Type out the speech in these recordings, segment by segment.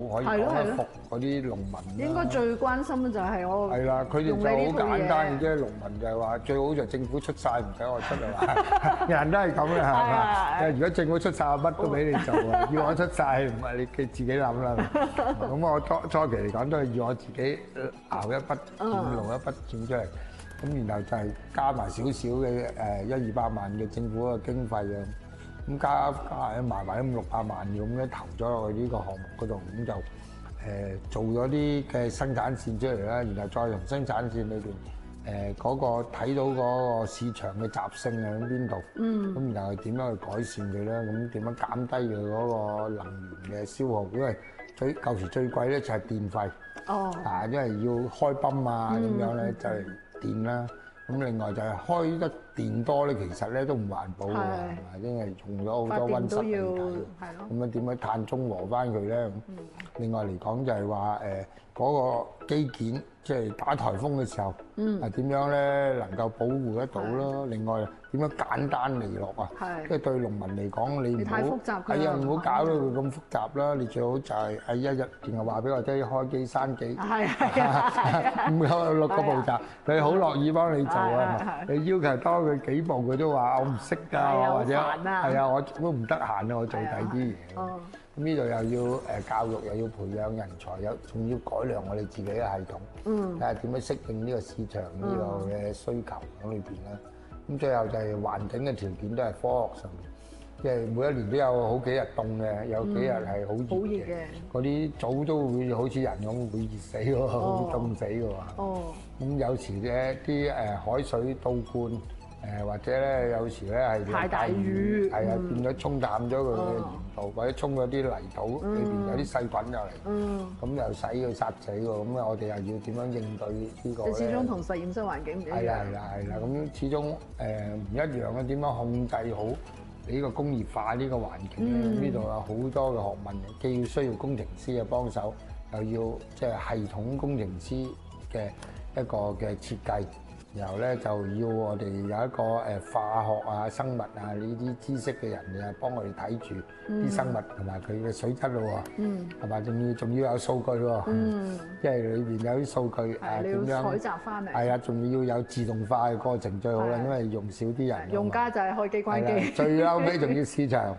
可以講得服嗰啲農民啦。 應該最關心嘅就係我係啦，佢哋就好簡單嘅啫。農民就係話最好就政府出晒，唔使我出係嘛？人都係咁嘅係嘛？如果政府出晒，乜都俾你做啊！要我出晒，唔係你自己諗啦。咁我初期嚟講都係要我自己熬一筆錢，弄一筆錢出嚟。咁然後就係加埋少少嘅100-200萬嘅政府嘅經費啊，咁加埋埋咁600萬咁樣投咗落去呢個項目嗰度，咁就做咗啲嘅生產線出嚟啦，然後再從生產線裏邊嗰個睇到嗰個市場嘅習性喺邊度，咁然後點樣去改善佢咧？咁點樣減低佢嗰個能源嘅消耗？因為舊時最貴咧就係電費，因為要開泵啊咁樣咧就係電啦。咁另外就係開得電多咧，其實咧都唔環保嘅，係咪？因為用咗好多溫室氣體，咁樣點樣碳中和翻佢咧？另外嚟講就係話嗰個機件，即係打颱風嘅時候，係點樣咧能夠保護得到咯？另外點樣簡單利落啊？即係對農民嚟講，你唔好係啊，唔好搞到佢咁複雜啦。你最好就係一日淨係話俾我聽開機閂機，唔有6個步驟，佢好樂意幫你做啊。你要求多佢幾步，佢都話我唔識㗎，或者係啊，我都唔得閒啊，我做第啲嘢。咁呢度又要教育，又要培養人才，仲要改良我哋自己嘅系統，睇下點樣適應呢個市場呢個嘅需求喺裏邊啦。咁最後就係環境嘅條件都係科學上面，即係每一年都有好幾日凍嘅，有幾日係好熱嘅。嗰啲藻都會好似人咁會熱死喎，會凍死嘅喎。咁有時咧啲海水倒灌。或者咧，有時咧係太大雨，係啊，變咗沖淡咗佢嘅鹽度，或者沖咗啲泥土裏邊有啲細菌入嚟，咁又使佢殺死喎。咁啊，我哋又要點樣應對呢個咧？始終同實驗室環境唔一樣。係啦，咁始終唔一樣嘅。點樣控制好呢個工業化呢個環境咧？呢度有好多嘅學問，既要需要工程師嘅幫手，又要即係系統工程師嘅一個嘅設計。然後咧就要我哋有一個化學啊、生物啊呢啲知識嘅人啊，幫我哋睇住啲生物同埋佢嘅水質咯喎，係嘛？仲要有數據喎，即係裏邊有啲數據點樣採集翻嚟，係啊，仲要有自動化嘅過程最好啦，因為用少啲人，用家就係開機關機，最後尾仲要市場。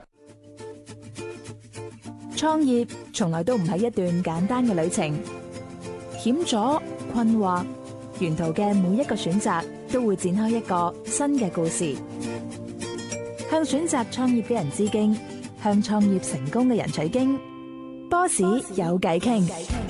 創業從來都唔係一段簡單嘅旅程，險阻、困惑。沿途嘅每一個選擇都會展開一個新嘅故事，向選擇創業嘅人致敬，向創業成功嘅人取經。Boss 有偈傾。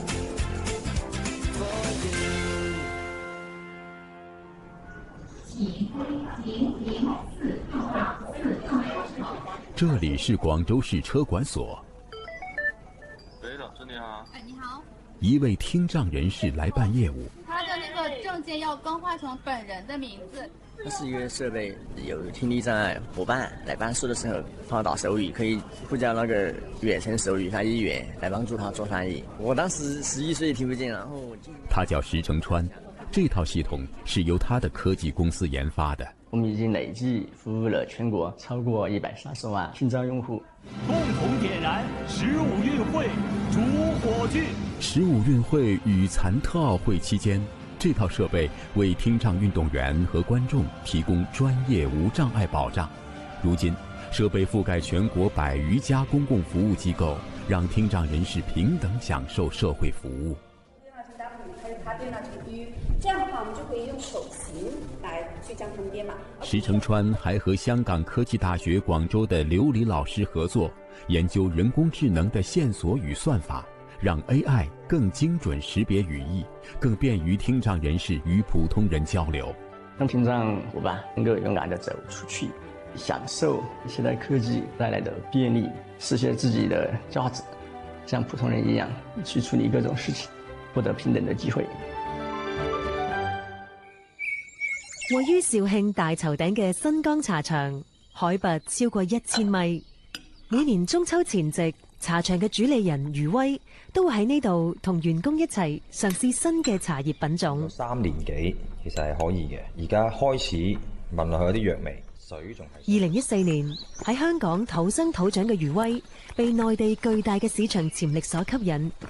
這裡是廣州市車管所。 喂，老師你好。 你好。 一位聽障人士來辦業務。 他的那個證件要更換成本人的名字。 它是一個設備，有聽力障礙夥伴來辦事的時候放到手語，可以呼叫那個遠程手語翻譯員來幫助他做翻譯。我當時11歲聽不見，然後他叫石成川，這套系統是由他的科技公司研發的。 我們已經累計服務了全國超過130萬聽障用戶。 共同點燃15運會主火炬。 15運會與殘特奧會期間，這套設備為聽障運動員和觀眾提供專業無障礙保障。如今，設備覆蓋全國100餘家公共服務機構，讓聽障人士平等享受社會服務。 這樣的話，我們就可以用手型來去將它們編碼。 石成川還和香港科技大學廣州的劉黎老師合作，研究人工智能的線索與算法，讓 AI 更精準識別語義，更便於聽障人士與普通人交流。 讓聽障夥伴能夠勇敢地走出去，享受現代科技帶來的便利，實現自己的價值，像普通人一樣去處理各種事情，獲得平等的機會。 位於肇慶大頭頂嘅新江茶場，海拔超過1000米。每年中秋前夕，茶場嘅主理人余威都會喺呢度同員工一齊嘗試新嘅茶葉品種。 3年幾，其實係可以嘅。而家開始聞落去有啲藥味，水仲係。 2014年喺香港土生土長嘅余威，被內地巨大嘅市場潛力所吸引，